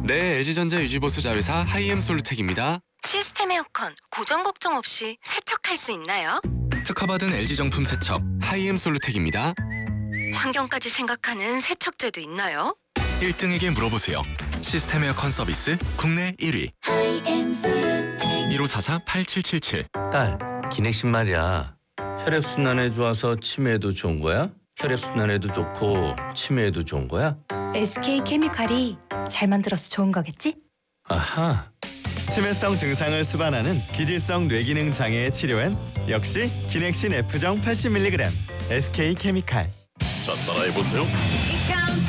네, LG전자 유지보수 자회사 하이엠솔루텍입니다. 시스템 에어컨 고정 걱정 없이 세척할 수 있나요? 특허받은 LG 정품 세척 하이엠솔루텍입니다. 환경까지 생각하는 세척제도 있나요? 1등에게 물어보세요. 시스템 에어컨 서비스 국내 1위. 1544-8777. 딸, 기내식 말이야. 혈액순환에 좋아서 치매에도 좋은 거야? 혈액순환에도 좋고 치매에도 좋은 거야? SK케미칼이 잘 만들어서 좋은 거겠지? 아하. 치매성 증상을 수반하는 기질성 뇌기능 장애의 치료엔 역시 기넥신 F정 80mg SK케미칼. 자, 따라해보세요.